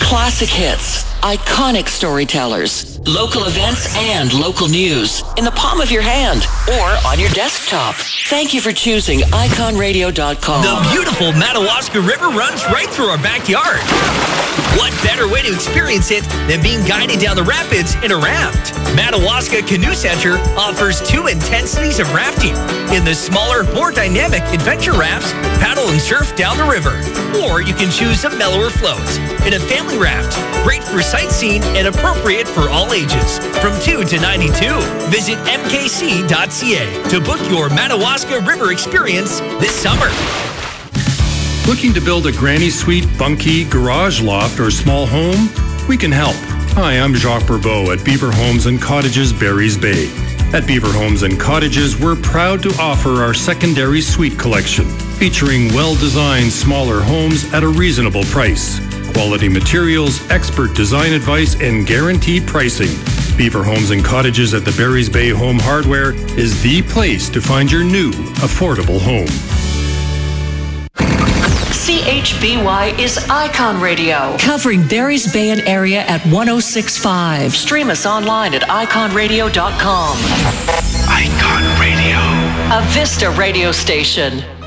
Classic hits, iconic storytellers, local events and local news in the palm of your hand or on your desktop. Thank you for choosing iconradio.com. The beautiful Madawaska River runs right through our backyard. What better way to experience it than being guided down the rapids in a raft? Madawaska Canoe Center offers 2 intensities of rafting. In the smaller, more dynamic adventure rafts, paddle and surf down the river. Or you can choose a mellower float in a family raft, great for sightseeing and appropriate for all ages, from 2 to 92. Visit mkc.ca to book your Madawaska River experience this summer. Looking to build a granny suite, bunkie, garage loft, or small home? We can help. Hi, I'm Jacques Bourbeau at Beaver Homes and Cottages, Barry's Bay. At Beaver Homes and Cottages, we're proud to offer our secondary suite collection, featuring well-designed smaller homes at a reasonable price. Quality materials, expert design advice, and guaranteed pricing. Beaver Homes and Cottages at the Barry's Bay Home Hardware is the place to find your new, affordable home. CHBY is Icon Radio, covering Barry's Bay and area at 106.5. Stream us online at iconradio.com. Icon Radio. A Vista radio station.